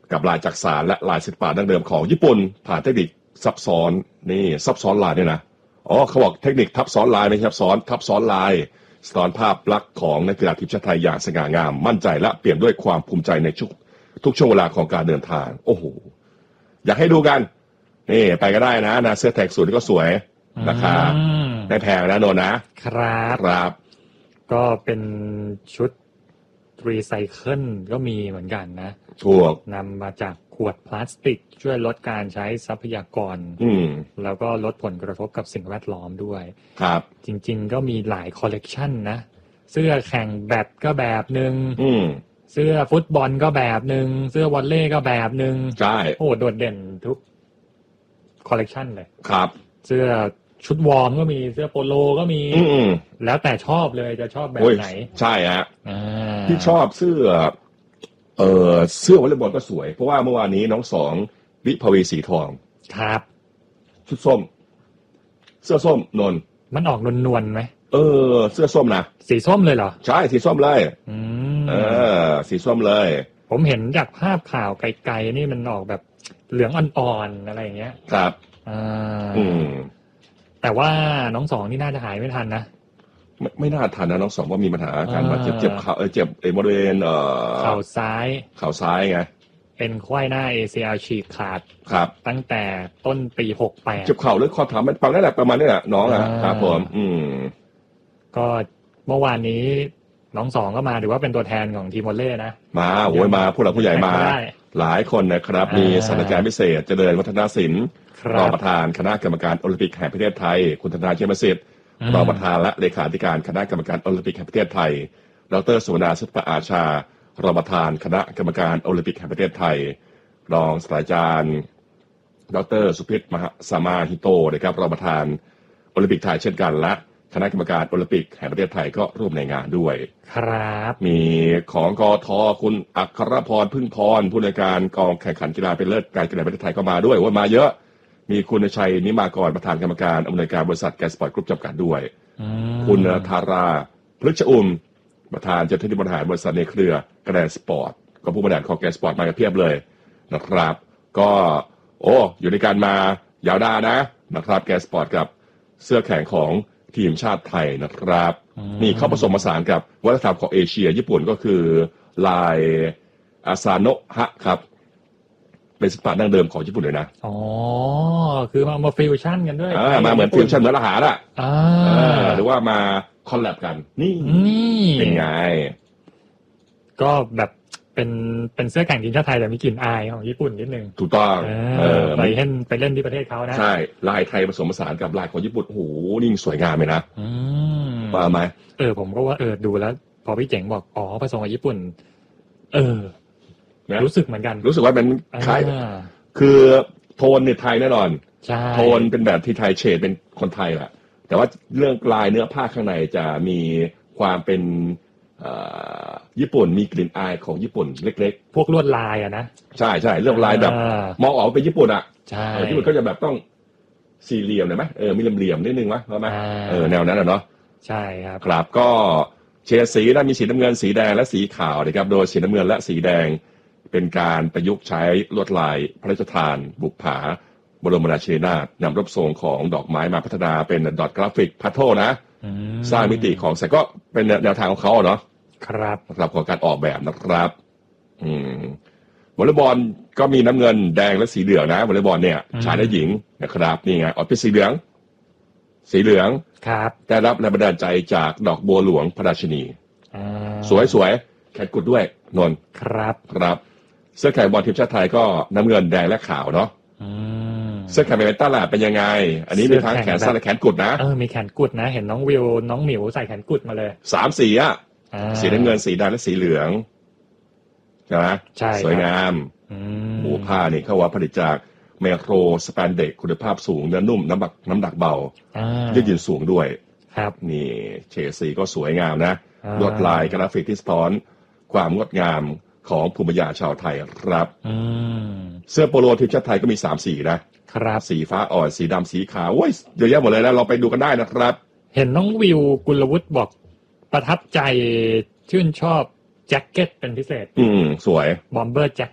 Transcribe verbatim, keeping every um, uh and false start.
กับลายจักสานและลายศิลปะดั้งเดิมของญี่ปุ่นผ่านเทคนิคซับซ้อนนี่ซับซ้อนลายเนี่ยนะอ๋อเขาบอกเทคนิคทับซ้อนลายไม่ใช่ทับซ้อนทับซ้อนลายสะท้อนภาพลักษณ์ของนักกีฬาทีมชาติไทยอย่างสง่างามมั่นใจและเปี่ยมด้วยความภูมิใจในทุกทุกช่วงเวลาของการเดินทางโอ้โหอยากให้ดูกันนี่ไปก็ได้นะนะเสื้อแท็กสูทก็สวยราคาไม่แพงนะโนนนะครับครับก็เป็นชุดรีไซเคิลก็มีเหมือนกันนะถูกนำมาจากขวดพลาสติกช่วยลดการใช้ทรัพยากรแล้วก็ลดผลกระทบกับสิ่งแวดล้อมด้วยครับจริงๆก็มีหลายคอลเลกชันนะเสื้อแข่งแบดก็แบบนึงเสื้อฟุตบอลก็แบบนึงเสื้อวอลเลย์ก็แบบนึงใช่โอ้โดดเด่นทุกคอลเลกชันเลยครับเสื้อชุดวอร์มก็มีเสื้อโปโลก็มีแล้วแต่ชอบเลยจะชอบแบบไหนใช่ฮะที่ชอบเสื้อเออเสื้อวอลเลย์บอลก็สวยเพราะว่าเมื่อวานนี้น้องสองวิภวีสีทองครับชุดส้มเสื้อส้มนนมันออกนวลๆไหมเออเสื้อส้มนะสีส้มเลยเหรอใช่สีส้มเลยเออสีส้มเลยผมเห็นจากภาพข่าวไกลๆนี่มันออกแบบเหลืองอ่อนๆอะไรอย่างเงี้ยครับอ่าอืมแต่ว่าน้องสองนี่น่าจะหายไม่ทันนะไม่ไม่น่าทันนะน้องสองว่ามีปัญหาการบาดเจ็บเจ็บเข่าเออเจ็บไอ้บริเวณเอ่อเข่าซ้ายเข่าซ้ายไงเป็นไขว้หน้า เอ ซี แอล ฉีกขาดครับตั้งแต่ต้นปีหกสิบแปดเจ็บเข่าหรือข้อเท้ามันฟังได้แหละประมาณนี้แหละน้องอ่ะครับผมอืมก็เมื่อวานนี้น้องสองก็มาถือว่าเป็นตัวแทนของทีมวอลเลย์นะมาโอ้ยมาผู้หลักผู้ใหญ่มาหลายคนนะครับมีศาสตราจารย์พิเศษเจริญวัฒนศิลป์รองประธานคณะกรรมการโอลิมปิกแห่งประเทศไทยคุณธนาเชษฐศิษย์รองประธานและเลขาธิการคณะกรรมการโอลิมปิกแห่งประเทศไทยดร.สุวรรณาสุภอาชารองประธานคณะกรรมการโอลิมปิกแห่งประเทศไทยรองศาสตราจารย์ดร.สุพิษมหาสมาฮิโตนะครับรองประธานโอลิมปิกไทยเช่นกันและคณะกรรมการโอลิมปิกแห่งประเทศไทยก็ร่วมในงานด้วยครับมีของกทคุณอัครพรพึ่งพรผู้ในวยการกองแข่งขันกีฬาเป็นเลิศการกีฬาประเทศไทยก็มาด้วยว่ามาเยอะมีคุณชัยนิมากรประธานกรรมการอำนวยการบริษัทแกสปอร์ตกรุ๊ปจำกัดด้วยคุณธาราพฤกษอุ่มประธานเจ้าหน้าที่บริหารบริษัทในเครือแกรนสปอร์ตก็ผู้บริหารของแกสปอร์ตมากันเพียบเลยนะครับก็โอ้อยู่ในการมายาวนานนะนะครับแกสปอร์ตกับเสื้อแข่งของทีมชาติไทยนะครับนี่เข้าผสมผสานกับวัฒนธรรมของเอเชียญี่ปุ่นก็คือลายอาซาโนะฮะครับเป็นศิลปะดั้งเดิมของญี่ปุ่นเลยนะอ๋อคือมามาฟิวชั่นกันด้วยอ่ามาเหมือนฟิวชั่นเหมือนอาหารอ่ะอ่าหรือว่ามาคอลแลบกันนี่นี่เป็นไงก็แบบเป็นเป็นเสื้อแข่งทีมชาติไทยแต่มีกลิ่นอายของญี่ปุ่นนิดนึงถูกต้องเออไปเล่นไปเล่นที่ประเทศเขานะใช่ลายไทยผสมผสานกับลายของญี่ปุ่นโอ้โหนิ่งสวยงามเลยนะอืมว่าไหมเออผมก็ว่าเออดูแล้วพอพี่เจ๋งบอกอ๋อผสมกับญี่ปุ่นเออรู้สึกเหมือนกันรู้สึกว่ามันคล้ายคือโทนเนี่ยไทยแน่นอนโทนเป็นแบบที่ไทยเฉดเป็นคนไทยแหละแต่ว่าเรื่องลายเนื้อผ้าข้างในจะมีความเป็นญี่ปุ่นมีกลิ่นอายของญี่ปุ่นเล็กๆพวกลวดลายอะนะใช่ใช่เรื่องลายแบบมองออกเป็นญี่ปุ่นอะใช่ญี่ปุ่นก็จะแบบต้องสี่เหลี่ยมเลยไหมเออมีเหลี่ยมๆนิดนึงวะเพราะไหมเออแนวนั้นอะเนาะใช่ครับครับก็เฉดสีนะมีสีน้ำเงินสีแดงและสีขาวนะครับโดยสีน้ำเงินและสีแดงเป็นการประยุกต์ใช้ลวดลายพระราชทานบุปผาบรมราชินีนาถนำรูปทรงของดอกไม้มาพัฒนาเป็นดอทกราฟิกพัทโทนะสร้างมิติของแต่ก็เป็นแนวทางของเขาเนาะครับครับของการออกแบบนะครับอืมวอลเลย์บอลก็มีน้ำเงินแดงและสีเหลืองนะวอลเลย์บอลเนี่ยชายและหญิงนะครับนี่ไงออกเป็นสีเหลืองสีเหลืองครับได้รับแรงบันดาลใจจากดอกบัวหลวงพระราชินีสวยๆแขนกุดด้วยนนครับครับเสื้อแข่งบอลทีมชาติไทยก็น้ำเงินแดงและขาวเนาะเสื้อแข่งแบดมินตันล่ะเป็นยังไงอันนี้มีทั้งแขนสั้นและแขนกุดนะเออมีแขนกุดนะเห็นน้องวิวน้องหมิวใส่แขนกุดมาเลยสามสีอ่ะสีน้ำเงินสีแดงและสีเหลืองใช่ไหมใช่สวยงามหมูผ้านี่เขาว่าผลิตจากไมโครสแปนเด็กคุณภาพสูงเนื้อนุ่มน้ำหนักน้ำหนักเบายืดหยุ่นสูงด้วยครับนี่เฉดสีก็สวยงามนะลวดลายกราฟิกที่สะท้อนความงดงามของภูมิปัญญาชาวไทยครับเสื้อโปโลทีมชาติไทยก็มีสามสีนะครับสีฟ้าอ่อนสีดำสีขาวโอ้ยเยอะแยะหมดเลยแล้วเราไปดูกันได้นะครับเห็นน้องวิวกุลวุฒิบอกประทับใจชื่นชอบแจ็คเก็ตเป็นพิเศษอืมสวยบอมเบอร์แจ็ค